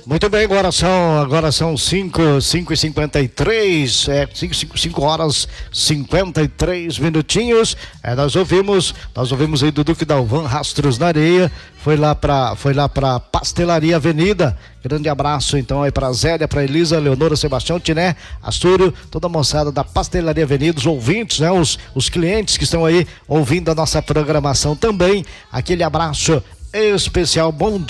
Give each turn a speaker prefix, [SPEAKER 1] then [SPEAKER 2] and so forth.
[SPEAKER 1] Muito bem, agora são 5h53, 5 horas 53 minutinhos. Nós ouvimos aí do Duque Dalvan, Rastros na Areia. Foi lá pra Pastelaria Avenida. Grande abraço então aí pra Zélia, pra Elisa, Leonora, Sebastião, Tiné, Astúrio, toda a moçada da Pastelaria Avenida, os ouvintes, né? Os clientes que estão aí ouvindo a nossa programação também. Aquele abraço especial, bom dia.